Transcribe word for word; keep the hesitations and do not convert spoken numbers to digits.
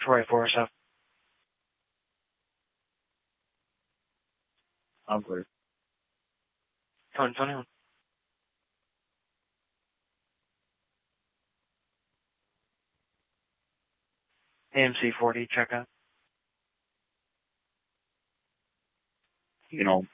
Troy four seven. I'm clear. Code twenty-one. A M C forty, check out. You know,